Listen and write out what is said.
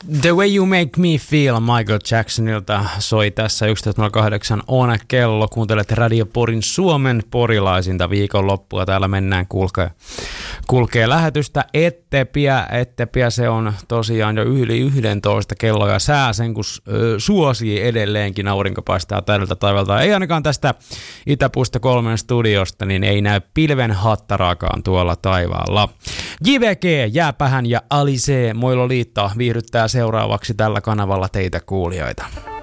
The Way You Make Me Feel Michael Jacksonilta soi tässä 11.08 on kello. Kuuntelet Radio Porin Suomen porilaisinta viikonloppua. Täällä mennään kulkee lähetystä Ettepia. Se on tosiaan jo yli 11 kello ja sää sen kun suosii edelleenkin. Aurinko paistaa täydeltä taivalta. Ei ainakaan tästä Itäpuista 3 studiosta, niin ei näy pilven hattaraakaan tuolla taivaalla. JVG, Jääpähän ja Alice Moilo Liitto viihdyttää seuraavaksi tällä kanavalla teitä kuulijoita.